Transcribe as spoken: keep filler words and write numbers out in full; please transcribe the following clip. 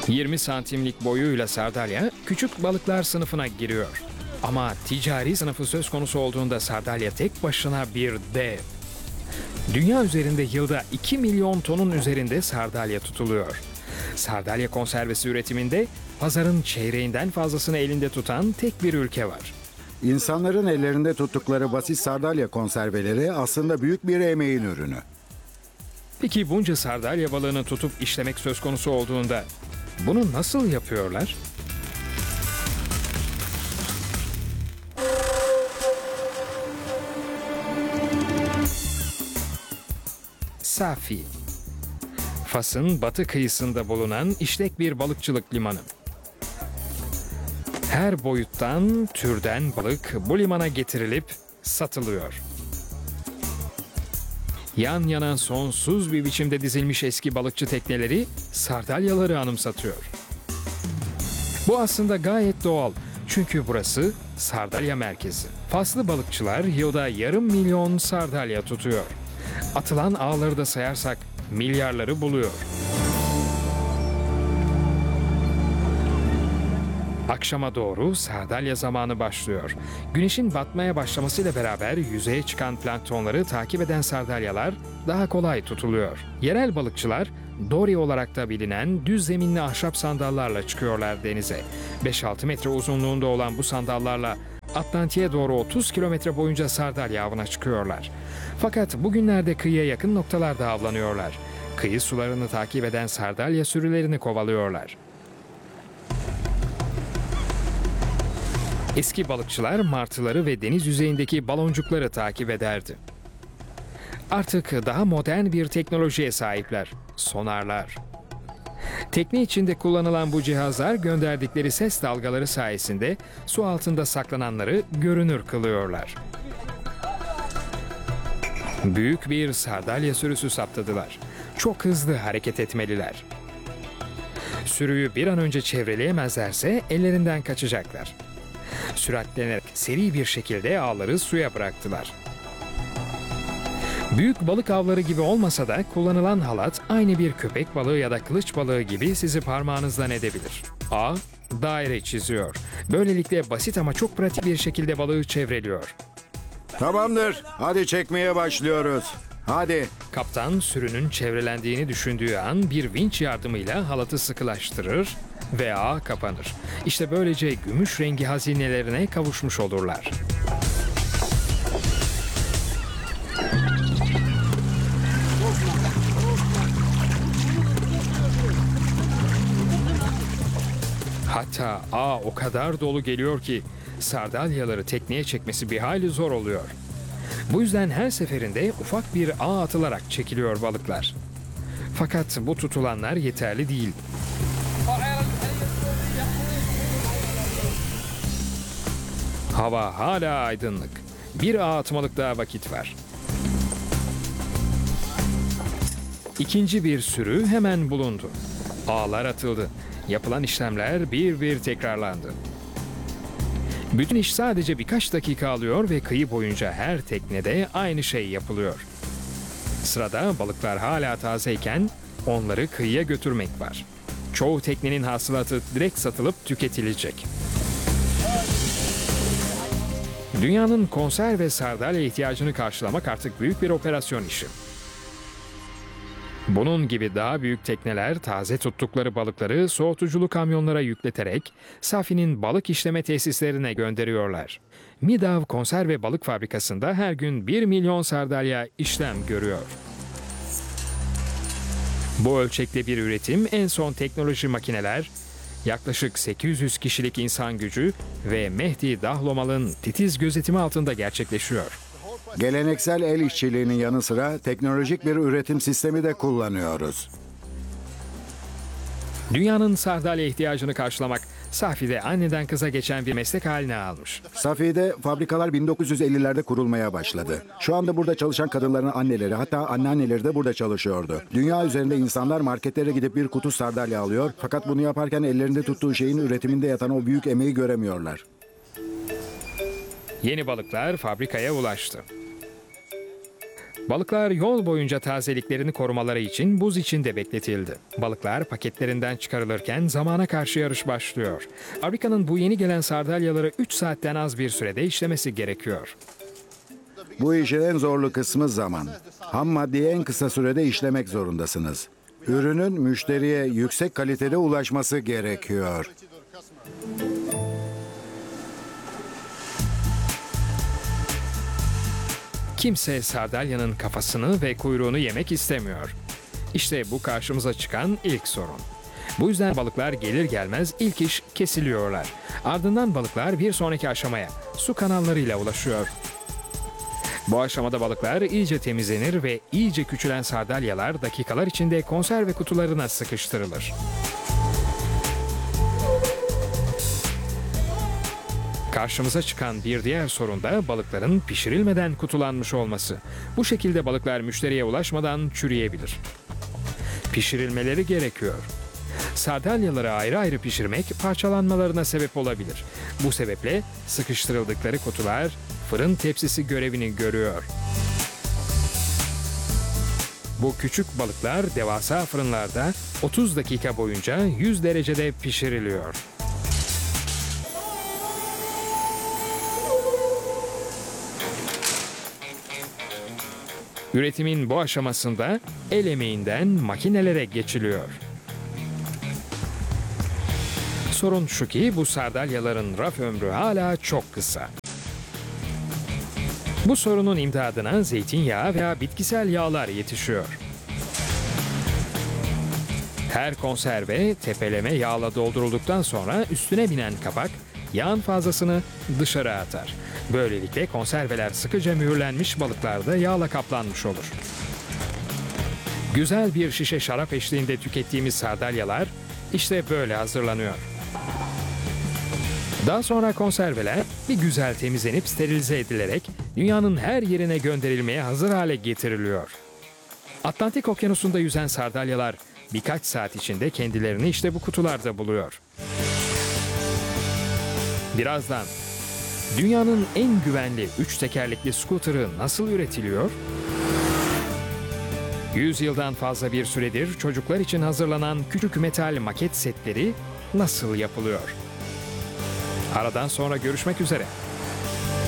yirmi santimlik boyuyla sardalya küçük balıklar sınıfına giriyor. Ama ticari sınıfı söz konusu olduğunda sardalya tek başına bir dev. Dünya üzerinde yılda iki milyon tonun üzerinde sardalya tutuluyor. Sardalya konservesi üretiminde pazarın çeyreğinden fazlasını elinde tutan tek bir ülke var. İnsanların ellerinde tuttukları basit sardalya konserveleri aslında büyük bir emeğin ürünü. Peki bunca sardalya balığını tutup işlemek söz konusu olduğunda bunu nasıl yapıyorlar? Safi, Fas'ın batı kıyısında bulunan işlek bir balıkçılık limanı. Her boyuttan, türden balık bu limana getirilip satılıyor. Yan yana sonsuz bir biçimde dizilmiş eski balıkçı tekneleri sardalyaları anımsatıyor. Bu aslında gayet doğal. Çünkü burası sardalya merkezi. Faslı balıkçılar yılda yarım milyon sardalya tutuyor. Atılan ağları da sayarsak milyarları buluyor. Akşama doğru sardalya zamanı başlıyor. Güneşin batmaya başlamasıyla beraber yüzeye çıkan planktonları takip eden sardalyalar daha kolay tutuluyor. Yerel balıkçılar dory olarak da bilinen düz zeminli ahşap sandallarla çıkıyorlar denize. beş altı metre uzunluğunda olan bu sandallarla Atlantik'e doğru otuz kilometre boyunca sardalya avına çıkıyorlar. Fakat bugünlerde kıyıya yakın noktalarda avlanıyorlar. Kıyı sularını takip eden sardalya sürülerini kovalıyorlar. Eski balıkçılar martıları ve deniz yüzeyindeki baloncukları takip ederdi. Artık daha modern bir teknolojiye sahipler. Sonarlar. Tekne içinde kullanılan bu cihazlar gönderdikleri ses dalgaları sayesinde su altında saklananları görünür kılıyorlar. Büyük bir sardalya sürüsü saptadılar. Çok hızlı hareket etmeliler. Sürüyü bir an önce çevreleyemezlerse ellerinden kaçacaklar. Süratlenerek seri bir şekilde ağları suya bıraktılar. Büyük balık avları gibi olmasa da kullanılan halat aynı bir köpek balığı ya da kılıç balığı gibi sizi parmağınızdan edebilir. Ağ daire çiziyor. Böylelikle basit ama çok pratik bir şekilde balığı çevreliyor. Tamamdır, hadi çekmeye başlıyoruz. Hadi. Kaptan sürünün çevrelendiğini düşündüğü an bir vinç yardımıyla halatı sıkılaştırır ve ağ kapanır. İşte böylece gümüş rengi hazinelerine kavuşmuş olurlar. Hatta ağ o kadar dolu geliyor ki sardalyaları tekneye çekmesi bir hayli zor oluyor. Bu yüzden her seferinde ufak bir ağ atılarak çekiliyor balıklar. Fakat bu tutulanlar yeterli değil. Hava hala aydınlık. Bir ağ atmalık daha vakit var. İkinci bir sürü hemen bulundu. Ağlar atıldı. Yapılan işlemler bir bir tekrarlandı. Bütün iş sadece birkaç dakika alıyor ve kıyı boyunca her teknede aynı şey yapılıyor. Sırada balıklar hala tazeyken onları kıyıya götürmek var. Çoğu teknenin hasılatı direkt satılıp tüketilecek. Dünyanın konserve sardalya ihtiyacını karşılamak artık büyük bir operasyon işi. Bunun gibi daha büyük tekneler taze tuttukları balıkları soğutuculu kamyonlara yükleterek Safi'nin balık işleme tesislerine gönderiyorlar. Midav Konserve Balık Fabrikası'nda her gün bir milyon sardalya işlem görüyor. Bu ölçekte bir üretim en son teknoloji makineler, yaklaşık sekiz yüz kişilik insan gücü ve Mehdi Dahlomal'ın titiz gözetimi altında gerçekleşiyor. Geleneksel el işçiliğinin yanı sıra teknolojik bir üretim sistemi de kullanıyoruz. Dünyanın sardalya ihtiyacını karşılamak Safi'de anneden kıza geçen bir meslek haline almış. Safi'de fabrikalar bin dokuz yüz ellilerde kurulmaya başladı. Şu anda burada çalışan kadınların anneleri, hatta anneanneleri de burada çalışıyordu. Dünya üzerinde insanlar marketlere gidip bir kutu sardalya alıyor, fakat bunu yaparken ellerinde tuttuğu şeyin üretiminde yatan o büyük emeği göremiyorlar. Yeni balıklar fabrikaya ulaştı. Balıklar yol boyunca tazeliklerini korumaları için buz içinde bekletildi. Balıklar paketlerinden çıkarılırken zamana karşı yarış başlıyor. Fabrikanın bu yeni gelen sardalyaları üç saatten az bir sürede işlemesi gerekiyor. Bu işin en zorlu kısmı zaman. Ham maddeyi en kısa sürede işlemek zorundasınız. Ürünün müşteriye yüksek kalitede ulaşması gerekiyor. Kimse sardalyanın kafasını ve kuyruğunu yemek istemiyor. İşte bu karşımıza çıkan ilk sorun. Bu yüzden balıklar gelir gelmez ilk iş kesiliyorlar. Ardından balıklar bir sonraki aşamaya, su kanallarıyla ulaşıyor. Bu aşamada balıklar iyice temizlenir ve iyice küçülen sardalyalar dakikalar içinde konserve kutularına sıkıştırılır. Karşımıza çıkan bir diğer sorun da balıkların pişirilmeden kutulanmış olması. Bu şekilde balıklar müşteriye ulaşmadan çürüyebilir. Pişirilmeleri gerekiyor. Sardalyaları ayrı ayrı pişirmek parçalanmalarına sebep olabilir. Bu sebeple sıkıştırıldıkları kutular fırın tepsisi görevini görüyor. Bu küçük balıklar devasa fırınlarda otuz dakika boyunca yüz derecede pişiriliyor. Üretimin bu aşamasında el emeğinden makinelere geçiliyor. Sorun şu ki bu sardalyaların raf ömrü hala çok kısa. Bu sorunun imdadına zeytinyağı veya bitkisel yağlar yetişiyor. Her konserve tepeleme yağla doldurulduktan sonra üstüne binen kapak yağın fazlasını dışarı atar. Böylelikle konserveler sıkıca mühürlenmiş balıklarda yağla kaplanmış olur. Güzel bir şişe şarap eşliğinde tükettiğimiz sardalyalar işte böyle hazırlanıyor. Daha sonra konserveler bir güzel temizlenip sterilize edilerek dünyanın her yerine gönderilmeye hazır hale getiriliyor. Atlantik Okyanusu'nda yüzen sardalyalar birkaç saat içinde kendilerini işte bu kutularda buluyor. Birazdan dünyanın en güvenli üç tekerlekli scooter'ı nasıl üretiliyor? yüz yıldan fazla bir süredir çocuklar için hazırlanan küçük metal maket setleri nasıl yapılıyor? Aradan sonra görüşmek üzere.